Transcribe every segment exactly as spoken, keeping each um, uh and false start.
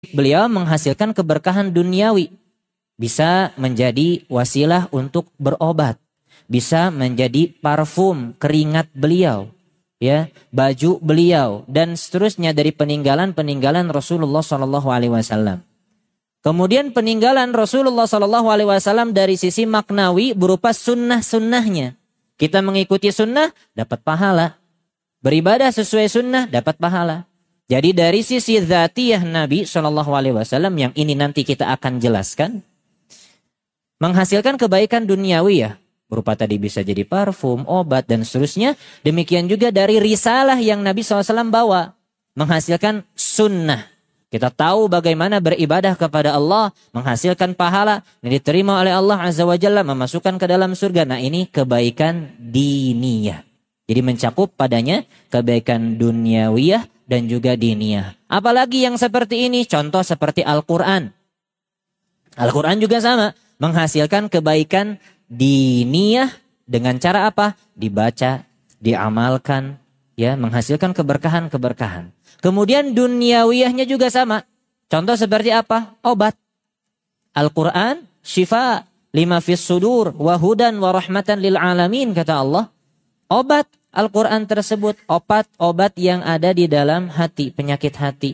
Beliau menghasilkan keberkahan duniawi. Bisa menjadi wasilah untuk berobat. Bisa menjadi parfum keringat beliau. Ya, baju beliau. Dan seterusnya dari peninggalan-peninggalan Rasulullah shallallahu alaihi wasallam. Kemudian peninggalan Rasulullah shallallahu alaihi wasallam dari sisi maknawi berupa sunnah-sunnahnya. Kita mengikuti sunnah, dapat pahala. Beribadah sesuai sunnah, dapat pahala. Jadi dari sisi dzatiyah Nabi shallallahu alaihi wasallam yang ini nanti kita akan jelaskan. Menghasilkan kebaikan duniawi ya. Berupa tadi bisa jadi parfum, obat, dan seterusnya. Demikian juga dari risalah yang Nabi shallallahu alaihi wasallam bawa. Menghasilkan sunnah. Kita tahu bagaimana beribadah kepada Allah, menghasilkan pahala yang diterima oleh Allah Azza wa Jalla, memasukkan ke dalam surga. Nah ini kebaikan diniyah. Jadi mencakup padanya kebaikan duniawiyah dan juga diniyah. Apalagi yang seperti ini, contoh seperti Al-Quran. Al-Quran juga sama, menghasilkan kebaikan diniyah dengan cara apa? Dibaca, diamalkan, ya, menghasilkan keberkahan-keberkahan. Kemudian duniawiyahnya juga sama. Contoh seperti apa? Obat. Al-Quran, syifa, lima fis sudur, wahudan wa rahmatan lil alamin, kata Allah. Obat Al-Quran tersebut, obat-obat yang ada di dalam hati, penyakit hati.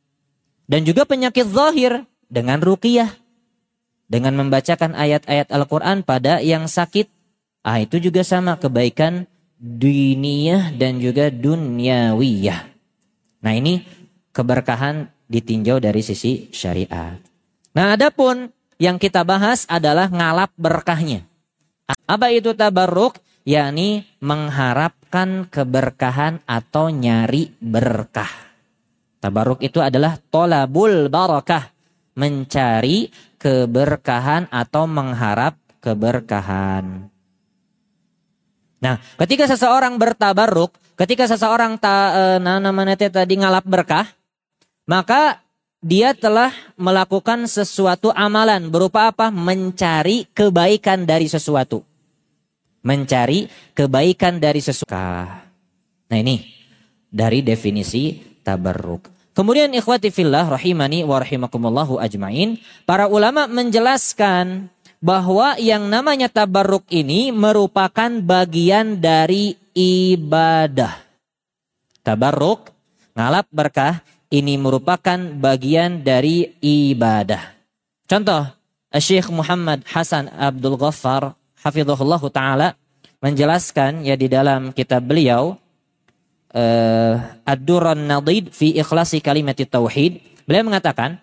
Dan juga penyakit zahir dengan ruqyah. Dengan membacakan ayat-ayat Al-Quran pada yang sakit. Ah, itu juga sama, kebaikan diniyah dan juga dunyawiyah. Nah ini keberkahan ditinjau dari sisi syariat. Nah adapun yang kita bahas adalah ngalap berkahnya. Apa itu tabarruk? Yakni mengharapkan keberkahan atau nyari berkah. Tabarruk itu adalah tolabul barakah. Mencari keberkahan atau mengharap keberkahan. Nah, ketika seseorang bertabarruk, ketika seseorang ta, e, namanya tadi ngalap berkah, maka dia telah melakukan sesuatu amalan berupa apa? Mencari kebaikan dari sesuatu. Mencari kebaikan dari sesuatu. Nah ini dari definisi tabarruk. Kemudian ikhwati fillah rahimani wa rahimakumullahu ajmain, para ulama menjelaskan bahwa yang namanya tabarruk ini merupakan bagian dari ibadah. Tabarruk, ngalap berkah, ini merupakan bagian dari ibadah. Contoh, Syekh Muhammad Hasan Abdul Ghaffar hafizahullah ta'ala menjelaskan ya di dalam kitab beliau uh, Ad-Durrun Nadid fi Ikhlasi Kalimati Tauhid. Beliau mengatakan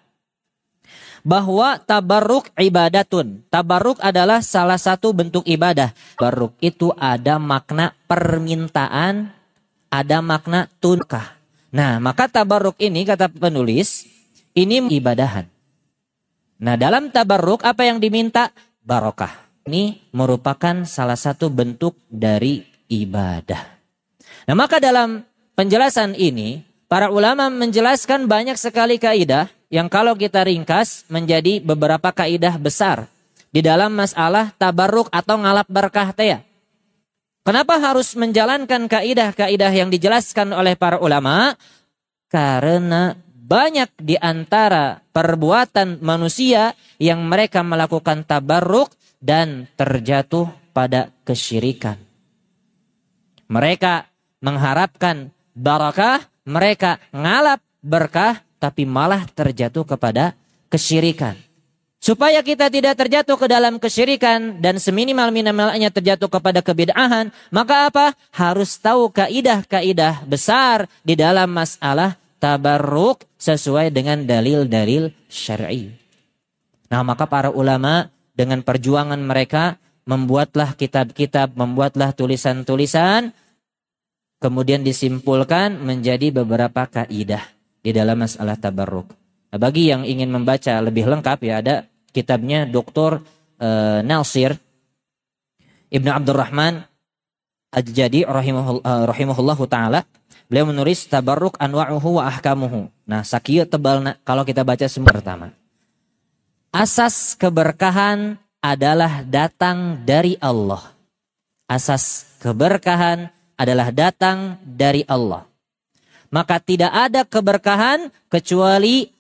bahwa tabarruk ibadatun. Tabarruk adalah salah satu bentuk ibadah. Tabarruk itu ada makna permintaan, ada makna tunkah. Nah, maka tabarruk ini kata penulis, ini ibadahan. Nah, dalam tabarruk apa yang diminta? Barokah. Ini merupakan salah satu bentuk dari ibadah. Nah, maka dalam penjelasan ini, para ulama menjelaskan banyak sekali kaidah yang kalau kita ringkas menjadi beberapa kaidah besar di dalam masalah tabarruk atau ngalap berkah teh. Kenapa harus menjalankan kaidah-kaidah yang dijelaskan oleh para ulama? Karena banyak di antara perbuatan manusia yang mereka melakukan tabarruk dan terjatuh pada kesyirikan. Mereka mengharapkan barakah, mereka ngalap berkah, tapi malah terjatuh kepada kesyirikan. Supaya kita tidak terjatuh ke dalam kesyirikan dan seminimal-minimalnya terjatuh kepada kebid'ahan, maka apa? Harus tahu kaidah-kaidah besar di dalam masalah tabarruk sesuai dengan dalil-dalil syar'i. Nah, maka para ulama dengan perjuangan mereka membuatlah kitab-kitab, membuatlah tulisan-tulisan, kemudian disimpulkan menjadi beberapa kaidah di dalam masalah tabarruk. Nah, bagi yang ingin membaca lebih lengkap ya ada kitabnya Doktor uh, Nasir Ibnu Abdurrahman Al-Jadi rahimahullah, uh, rahimahullahu taala. Beliau menulis tabarruk anwa'uhu wa ahkamuhu. Nah, sakieu tebalna kalau kita baca semua. Pertama, asas keberkahan adalah datang dari Allah. Asas keberkahan adalah datang dari Allah. Maka tidak ada keberkahan kecuali